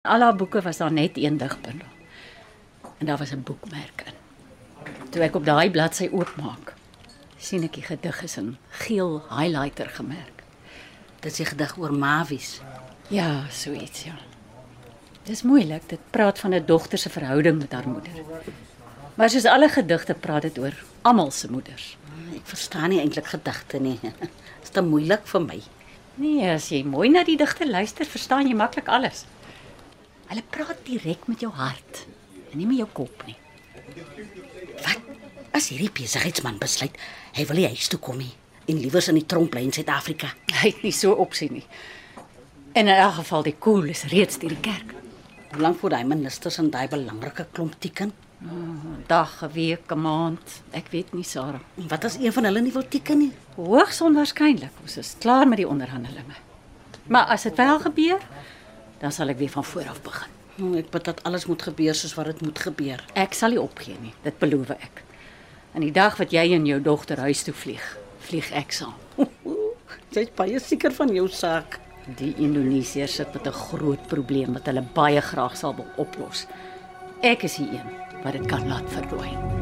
Al haar boeke was daar net een digbundel. En daar was 'n boekmerk in. Toe ek op daai bladsy oopmaak, sien ek die gedig is in geel highlighter gemerk. Dit is die gedig oor Mavies. Ja, so iets, ja. Dis moeilik, dit praat van 'n dogter se verhouding met haar moeder. Maar soos alle gedigte praat dit oor almal se moeders. Ek verstaan nie eintlik gedigte nie. Is te moeilik vir my. Nee, as jy mooi na die digte luister, verstaan jy maklik alles. Hulle praat direk met jou hart en nie met jou kop nie. Wat? As hierdie besigheidsman besluit, hy wil nie huis toe kom nie en liewers in die tronk bly in Suid-Afrika. Hy het nie so opsien nie. En in elk geval, die koel is reeds deur die kerk. Hoe lank voor daai ministers en daai belangrike klomp teken? Dag, 'n week, 'n maand, ek weet nie, Sarah. En wat as een van hulle nie wil teken nie? Hoogs onwaarskynlik, ons is klaar met die onderhandelinge. Maar as dit wel gebeur, dan sal ek weer van voor af begin. Ek bid dat alles moet gebeur soos wat dit moet gebeur. Ek sal nie opgee nie, dit beloof ek. En die dag wat jy en jou dogter huis toe vlieg, vlieg ek saam. Jy's baie seker van jou saak. Die Indonesiërs sit met 'n groot probleem wat hulle baie graag sal wil oplos. Ek is die een wat dit kan laat verdwyn.